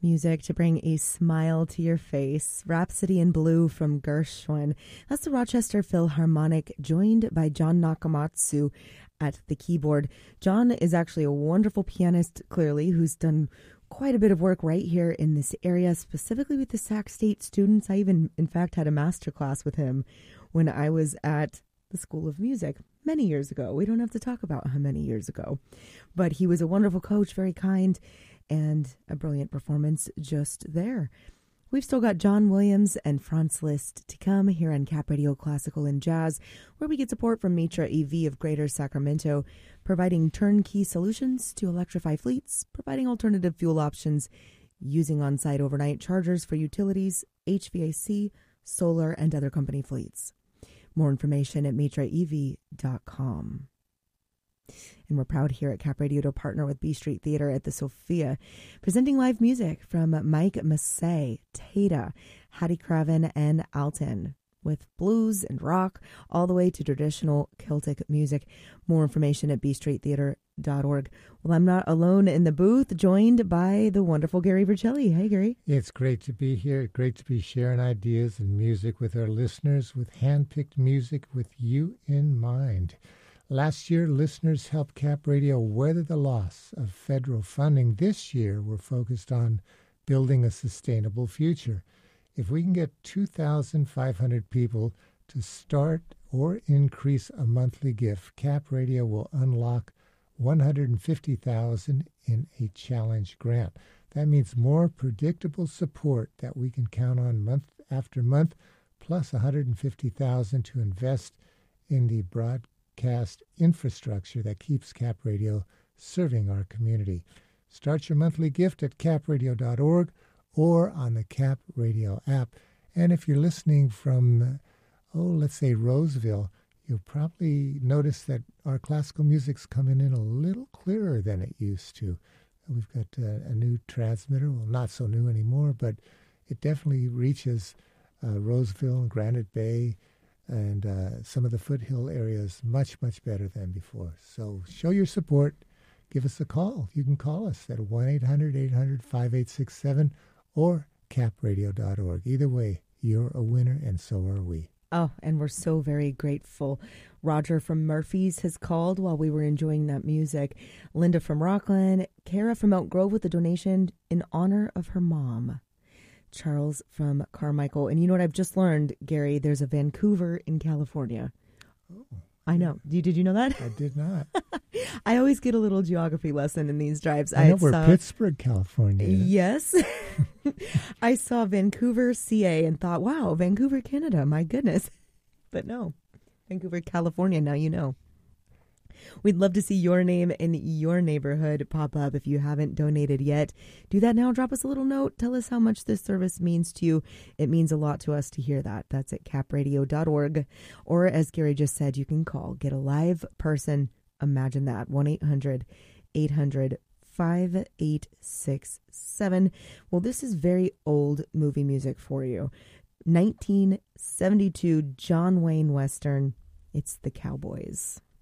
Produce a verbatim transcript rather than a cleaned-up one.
music to bring a smile to your face. Rhapsody in Blue from Gershwin. That's the Rochester Philharmonic, joined by John Nakamatsu at the keyboard. John is actually a wonderful pianist, clearly, who's done quite a bit of work right here in this area, specifically with the Sac State students. I even, in fact, had a master class with him when I was at the School of Music many years ago. We don't have to talk about how many years ago. But he was a wonderful coach, very kind, and a brilliant performance just there. We've still got John Williams and Franz Liszt to come here on Cap Radio Classical and Jazz, where we get support from Mitra E V of Greater Sacramento, providing turnkey solutions to electrify fleets, providing alternative fuel options, using on-site overnight chargers for utilities, H V A C, solar, and other company fleets. More information at mitra e v dot com. And we're proud here at Cap Radio to partner with B Street Theater at the Sophia, presenting live music from Mike Massey, Tata, Hattie Craven, and Alton, with blues and rock, all the way to traditional Celtic music. More information at b street theater dot org. Well, I'm not alone in the booth, joined by the wonderful Gary Vercelli. Hey, Gary. It's great to be here. Great to be sharing ideas and music with our listeners, with hand-picked music with you in mind. Last year, listeners helped Cap Radio weather the loss of federal funding. This year, we're focused on building a sustainable future. If we can get two thousand five hundred people to start or increase a monthly gift, Cap Radio will unlock one hundred fifty thousand dollars in a challenge grant. That means more predictable support that we can count on month after month, plus one hundred fifty thousand dollars to invest in the broadcast infrastructure that keeps Cap Radio serving our community. Start your monthly gift at cap radio dot org or on the Cap Radio app. And if you're listening from, oh, let's say Roseville, you'll probably notice that our classical music's coming in a little clearer than it used to. We've got uh, a new transmitter, well, not so new anymore, but it definitely reaches uh, Roseville and Granite Bay and uh, some of the foothill areas much, much better than before. So show your support. Give us a call. You can call us at one eight hundred eight hundred five eight six seven or cap radio dot org. Either way, you're a winner, and so are we. Oh, and we're so very grateful. Roger from Murphy's has called while we were enjoying that music. Linda from Rockland. Kara from Elk Grove with a donation in honor of her mom. Charles from Carmichael. And you know what I've just learned, Gary? There's a Vancouver in California. Oh, I know. Did, did you know that? I did not. I always get a little geography lesson in these drives. I know I where saw, Pittsburgh, California is. Yes. I saw Vancouver, C A, and thought, wow, Vancouver, Canada, my goodness. But no, Vancouver, California, now you know. We'd love to see your name in your neighborhood pop up. If you haven't donated yet, do that now. Drop us a little note. Tell us how much this service means to you. It means a lot to us to hear that. That's at cap radio dot org. Or as Gary just said, you can call. Get a live person. Imagine that. one eight hundred eight hundred five eight six seven. Well, this is very old movie music for you. nineteen seventy-two John Wayne Western. It's The Cowboys.